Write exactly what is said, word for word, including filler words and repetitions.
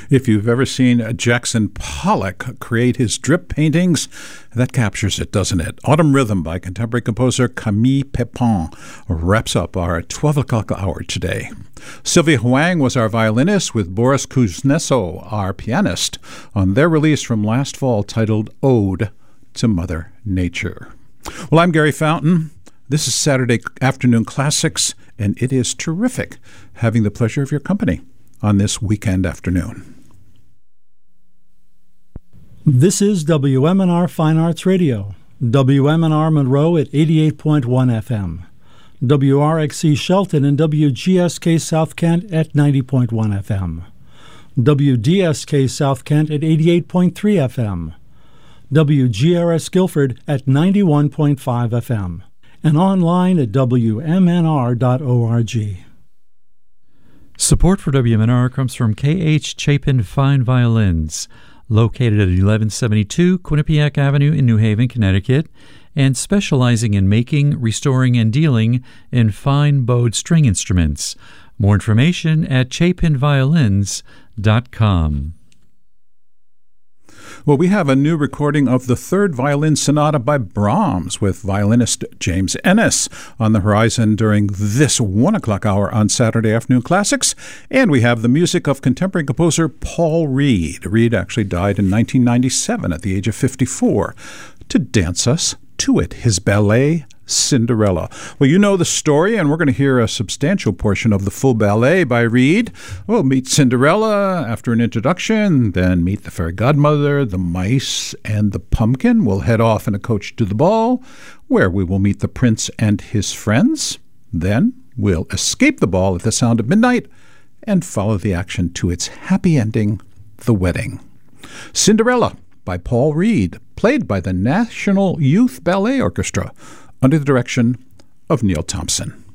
If you've ever seen Jackson Pollock create his drip paintings, that captures it, doesn't it? Autumn Rhythm by contemporary composer Camille Pépin wraps up our twelve o'clock hour today. Sylvia Huang was our violinist with Boris Kuznetsov, our pianist, on their release from last fall titled Ode to Mother Nature. Well, I'm Gary Fountain. This is Saturday Afternoon Classics, and it is terrific having the pleasure of your company on this weekend afternoon. This is W M N R Fine Arts Radio, W M N R Monroe at eighty-eight point one F M, W R X C Shelton and W G S K South Kent at ninety point one F M, W D S K South Kent at eighty-eight point three F M, W G R S Guilford at ninety-one point five F M, and online at W M N R dot org. Support for W M N R comes from K H Chapin Fine Violins, located at eleven seventy-two Quinnipiac Avenue in New Haven, Connecticut, and specializing in making, restoring, and dealing in fine bowed string instruments. More information at chapin violins dot com. Well, we have a new recording of the Third Violin Sonata by Brahms with violinist James Ennis on the horizon during this one o'clock hour on Saturday Afternoon Classics. And we have the music of contemporary composer Paul Reed. Reed actually died in nineteen ninety-seven at the age of fifty-four to dance us to it, his ballet Cinderella. Well, you know the story, and we're going to hear a substantial portion of the full ballet by Reed. We'll meet Cinderella after an introduction, then meet the fairy godmother, the mice, and the pumpkin. We'll head off in a coach to the ball, where we will meet the prince and his friends. Then we'll escape the ball at the sound of midnight and follow the action to its happy ending, the wedding. Cinderella by Paul Reed, played by the National Youth Ballet Orchestra, under the direction of Neil Thompson.